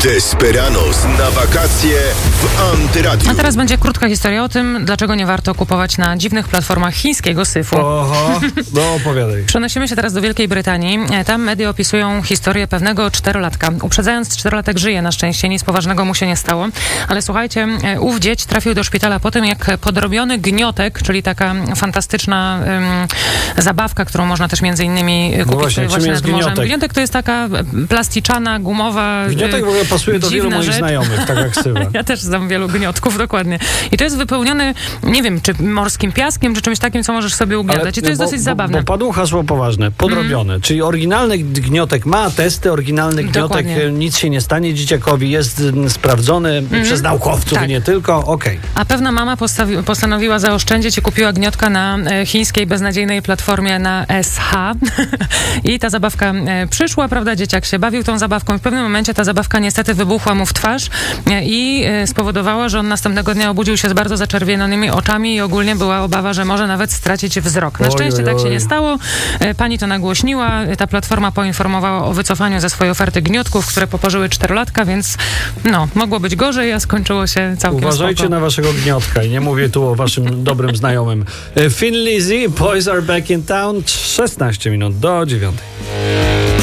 Desperados na wakacje w Antyradiu. A teraz będzie krótka historia o tym, dlaczego nie warto kupować na dziwnych platformach chińskiego syfu. Oho, no opowiadaj. Przenosimy się teraz do Wielkiej Brytanii. Tam media opisują historię pewnego 4-latka. Uprzedzając, 4-latek żyje na szczęście, nic poważnego mu się nie stało. Ale słuchajcie, ów dzieć trafił do szpitala po tym, jak podrobiony gniotek, czyli taka fantastyczna zabawka, którą można też między innymi kupić właśnie nad morzem. Gniotek to jest taka plasticzana, gumowa. Gniotek w ogóle pasuje do wielu moich rzecz. Znajomych, tak jak ksywa. Ja też znam wielu gniotków, dokładnie. I to jest wypełnione, nie wiem, czy morskim piaskiem, czy czymś takim, co możesz sobie ugniatać. I to jest dosyć zabawne. Bo padło hasło poważne, podrobione. Czyli oryginalny gniotek ma testy, oryginalny gniotek, dokładnie. Nic się nie stanie dzieciakowi, jest sprawdzony przez naukowców i nie tylko. Okej. A pewna mama postanowiła zaoszczędzić i kupiła gniotka na chińskiej, beznadziejnej platformie na SH. I ta zabawka przyszła, prawda, dzieciak się bawił tą zabawką. W pewnym momencie ta zabawka niestety wybuchła mu w twarz i spowodowała, że on następnego dnia obudził się z bardzo zaczerwienionymi oczami i ogólnie była obawa, że może nawet stracić wzrok. Na szczęście tak się nie stało. Pani to nagłośniła. Ta platforma poinformowała o wycofaniu ze swojej oferty gniotków, które poporzyły 4-latka, więc mogło być gorzej, a skończyło się całkiem Uważajcie spoko. na waszego gniotka i nie mówię tu o waszym dobrym znajomym. Thin Lizzy, Boys Are Back in Town, 16 minut do 9.